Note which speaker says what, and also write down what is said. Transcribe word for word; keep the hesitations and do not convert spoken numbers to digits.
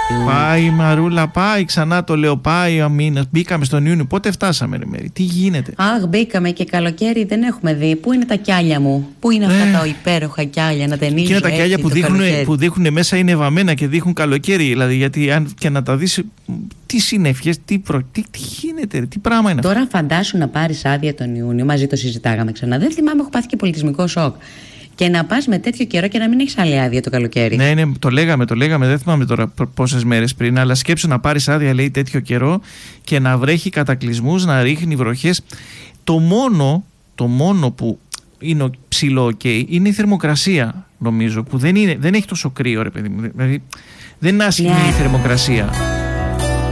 Speaker 1: Πάει Μαρούλα, πάει ξανά το λέω, πάει ο μήνας. Μπήκαμε στον Ιούνιο. Πότε φτάσαμε, ρε Μέρη, τι γίνεται?
Speaker 2: Αχ, μπήκαμε και καλοκαίρι δεν έχουμε δει. Πού είναι τα κιάλια μου, πού είναι αυτά ε. τα υπέροχα κιάλια να ταινίζω?
Speaker 1: Και είναι τα κιάλια που δείχνουν, που δείχνουν μέσα είναι βαμμένα και δείχνουν καλοκαίρι. Δηλαδή, γιατί αν και να τα δεις, τι συννεφιές, τι, προ... τι, τι γίνεται, τι πράγμα είναι αυτό?
Speaker 2: Τώρα φαντάσου να πάρεις άδεια τον Ιούνιο, μαζί το συζητάγαμε ξανά. Δεν θυμάμαι, έχω πάθει και πολιτισμικό σοκ. Και να πας με τέτοιο καιρό και να μην έχεις άλλη άδεια το καλοκαίρι.
Speaker 1: Ναι, ναι, το λέγαμε, το λέγαμε. Δεν θυμάμαι τώρα πόσες μέρες πριν. Αλλά σκέψου να πάρεις άδεια, λέει, τέτοιο καιρό και να βρέχει κατακλυσμούς, να ρίχνει βροχές. Το μόνο, το μόνο που είναι ψηλό ok είναι η θερμοκρασία, νομίζω. Που δεν, είναι, δεν έχει τόσο κρύο, ρε παιδί μου. Δηλαδή δεν είναι άσχημη ναι. η θερμοκρασία.